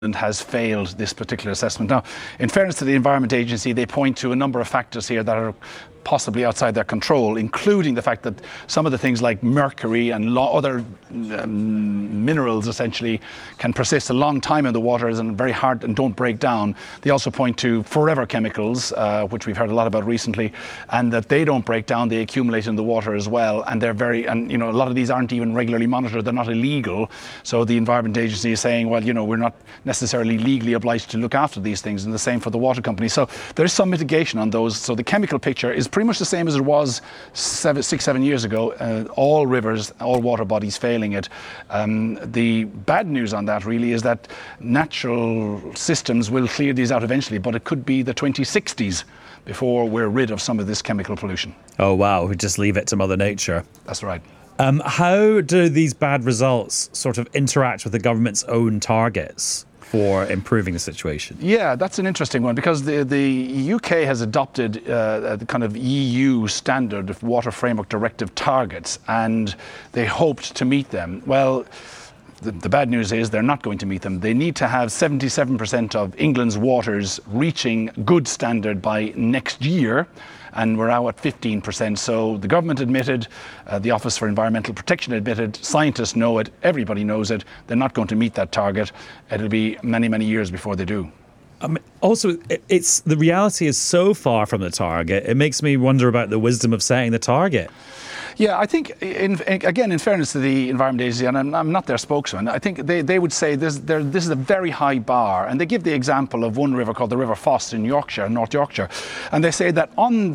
has failed this particular assessment. Now, in fairness to the Environment Agency, they point to a number of factors here that are possibly outside their control, including the fact that some of the things like mercury and other minerals essentially can persist a long time in the waters and very hard and don't break down. They also point to forever chemicals, which we've heard a lot about recently, and that they don't break down, they accumulate in the water as well, and they're a lot of these aren't even regularly monitored, they're not illegal. So the Environment Agency is saying, well, we're not necessarily legally obliged to look after these things, and the same for the water companies. So there's some mitigation on those. So the chemical picture is pretty much the same as it was 6-7 years ago. All rivers, all water bodies failing it. The bad news on that really is that natural systems will clear these out eventually, but it could be the 2060s before we're rid of some of this chemical pollution. Oh wow, we just leave it to Mother Nature. That's right. How do these bad results sort of interact with the government's own targets for improving the situation? Yeah, that's an interesting one, because the UK has adopted the kind of EU standard of Water Framework Directive targets, and they hoped to meet them. Well, the bad news is they're not going to meet them. They need to have 77% of England's waters reaching good standard by next year, and we're now at 15%. So the government admitted, the Office for Environmental Protection admitted, scientists know it, everybody knows it, they're not going to meet that target. It'll be many, many years before they do. Also, the reality is so far from the target, it makes me wonder about the wisdom of setting the target. Yeah, I think, in fairness to the Environment Agency, and I'm not their spokesman, I think they would say this is a very high bar. And they give the example of one river called the River Foss in Yorkshire, North Yorkshire. And they say that on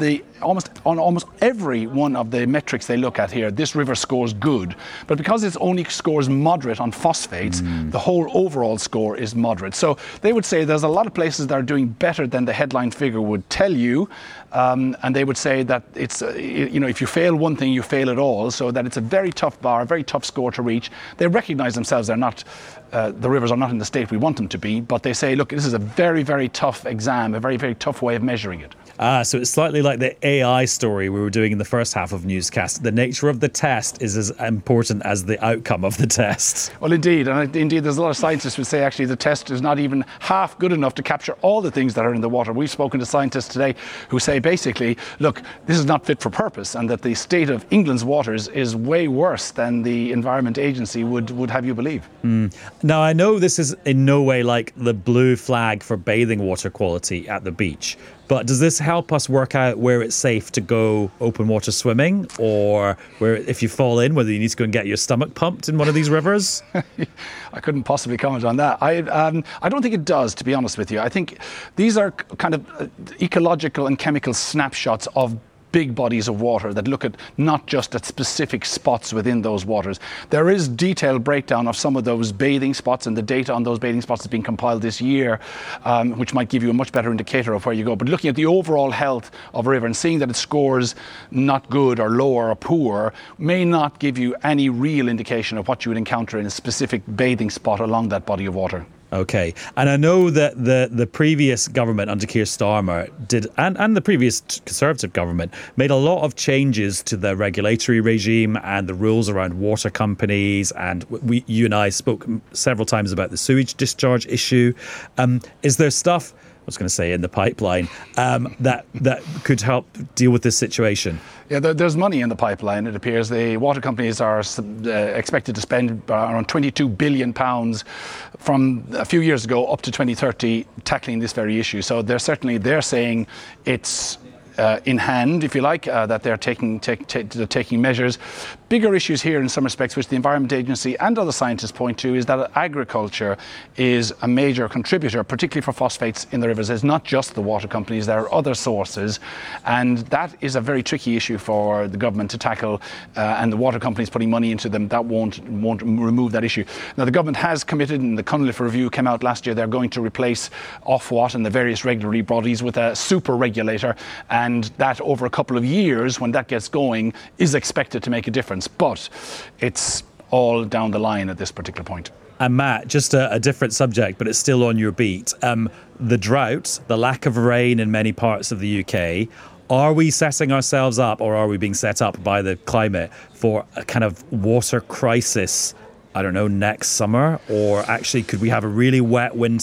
almost every one of the metrics they look at here, this river scores good. But because it only scores moderate on phosphates, the whole overall score is moderate. So they would say there's a lot of places that are doing better than the headline figure would tell you. And they would say that it's, if you fail one thing, you fail it all. So that it's a very tough bar, a very tough score to reach. They recognize themselves they're not, the rivers are not in the state we want them to be. But they say, look, this is a very, very tough exam, a very, very tough way of measuring it. So it's slightly like the AI story we were doing in the first half of Newscast. The nature of the test is as important as the outcome of the test. Well, indeed. And indeed, there's a lot of scientists who say actually the test is not even half good enough to capture all the things that are in the water. We've spoken to scientists today who say basically, look, this is not fit for purpose, and that the state of England's waters is way worse than the Environment Agency would have you believe. Now, I know this is in no way like the blue flag for bathing water quality at the beach, but does this help us work out where it's safe to go open water swimming, or where if you fall in, whether you need to go and get your stomach pumped in one of these rivers? I couldn't possibly comment on that. I don't think it does, to be honest with you. I think these are kind of ecological and chemical snapshots of big bodies of water that look at not just at specific spots within those waters. There is detailed breakdown of some of those bathing spots, and the data on those bathing spots has been compiled this year, which might give you a much better indicator of where you go. But looking at the overall health of a river and seeing that it scores not good or lower or poor may not give you any real indication of what you would encounter in a specific bathing spot along that body of water. Okay, and I know that the previous government under Keir Starmer did, and the previous Conservative government made a lot of changes to the regulatory regime and the rules around water companies. And you and I spoke several times about the sewage discharge issue. Is there stuff, I was going to say in the pipeline, that could help deal with this situation? Yeah, there's money in the pipeline, it appears. The water companies are expected to spend around £22 billion from a few years ago up to 2030 tackling this very issue. So they're saying it's in hand, if you like, that they're taking measures. Bigger issues here in some respects, which the Environment Agency and other scientists point to, is that agriculture is a major contributor, particularly for phosphates in the rivers. It's not just the water companies, there are other sources, and that is a very tricky issue for the government to tackle, and the water companies putting money into them, that won't remove that issue. Now, the government has committed, and the Cunliffe Review came out last year, they're going to replace Ofwat and the various regulatory bodies with a super regulator, and that over a couple of years, when that gets going, is expected to make a difference. But it's all down the line at this particular point. And Matt, just a different subject, but it's still on your beat. The drought, the lack of rain in many parts of the UK, are we setting ourselves up, or are we being set up by the climate for a kind of water crisis, I don't know, next summer? Or actually, could we have a really wet winter